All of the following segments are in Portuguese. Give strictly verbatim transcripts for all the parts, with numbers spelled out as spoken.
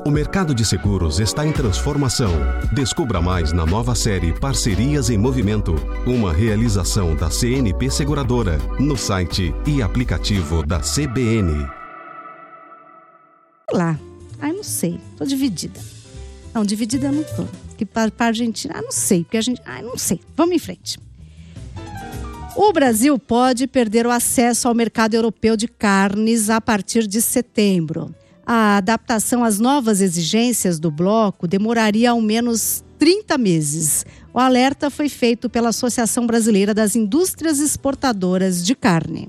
O mercado de seguros está em transformação. Descubra mais na nova série Parcerias em Movimento, uma realização da C N P Seguradora, no site e aplicativo da C B N. Lá, ai não sei, tô dividida. Não, dividida eu não tô. Que para a Argentina, ah, não sei, porque a gente, ah, não sei. Vamos em frente. O Brasil pode perder o acesso ao mercado europeu de carnes a partir de setembro. A adaptação às novas exigências do bloco demoraria ao menos trinta meses. O alerta foi feito pela Associação Brasileira das Indústrias Exportadoras de Carne.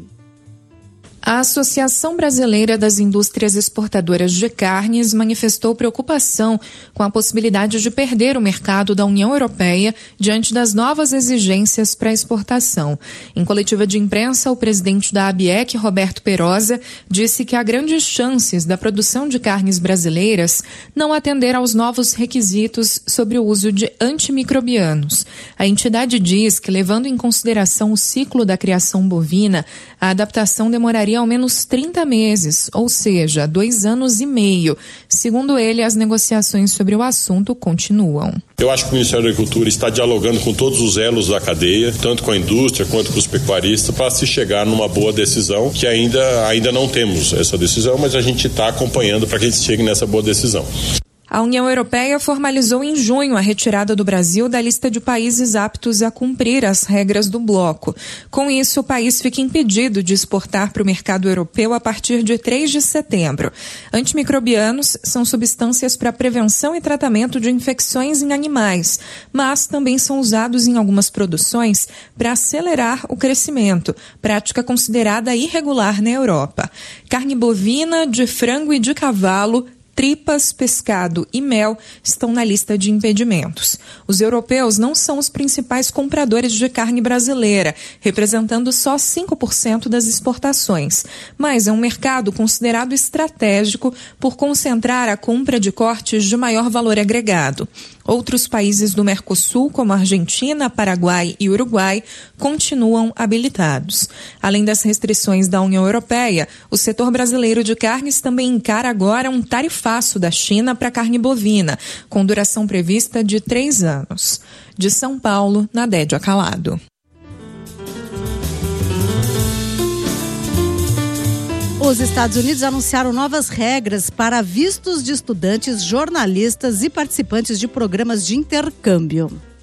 A Associação Brasileira das Indústrias Exportadoras de Carnes manifestou preocupação com a possibilidade de perder o mercado da União Europeia diante das novas exigências para exportação. Em coletiva de imprensa, o presidente da A B E C, Roberto Perosa, disse que há grandes chances da produção de carnes brasileiras não atender aos novos requisitos sobre o uso de antimicrobianos. A entidade diz que, levando em consideração o ciclo da criação bovina, a adaptação demoraria ao menos trinta meses, ou seja, dois anos e meio. Segundo ele, as negociações sobre o assunto continuam. Eu acho que o Ministério da Agricultura está dialogando com todos os elos da cadeia, tanto com a indústria quanto com os pecuaristas, para se chegar numa boa decisão, que ainda, ainda não temos essa decisão, mas a gente está acompanhando para que eles cheguem nessa boa decisão. A União Europeia formalizou em junho a retirada do Brasil da lista de países aptos a cumprir as regras do bloco. Com isso, o país fica impedido de exportar para o mercado europeu a partir de três de setembro. Antimicrobianos são substâncias para prevenção e tratamento de infecções em animais, mas também são usados em algumas produções para acelerar o crescimento, prática considerada irregular na Europa. Carne bovina, de frango e de cavalo, tripas, pescado e mel estão na lista de impedimentos. Os europeus não são os principais compradores de carne brasileira, representando só cinco por cento das exportações. Mas é um mercado considerado estratégico por concentrar a compra de cortes de maior valor agregado. Outros países do Mercosul, como Argentina, Paraguai e Uruguai, continuam habilitados. Além das restrições da União Europeia, o setor brasileiro de carnes também encara agora um tarifaço da China para carne bovina, com duração prevista de três anos. De São Paulo, Nadédia Calado. Os Estados Unidos anunciaram novas regras para vistos de estudantes, jornalistas e participantes de programas de intercâmbio.